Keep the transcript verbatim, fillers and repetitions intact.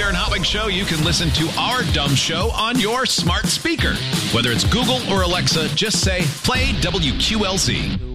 Bear and Hotwig Show, you can listen to our dumb show on your smart speaker. Whether it's Google or Alexa, just say, play W Q L Z.